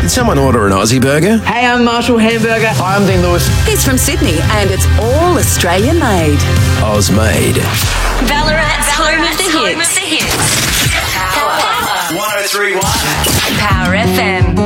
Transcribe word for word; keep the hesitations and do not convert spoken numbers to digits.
Did someone order an Aussie burger? Hey, I'm Marshall Hamburger. Hi, I'm Dean Lewis. He's from Sydney and it's all Australian made. Oz made. Ballarat's home of the hits. Power. one oh three point one. Power F M.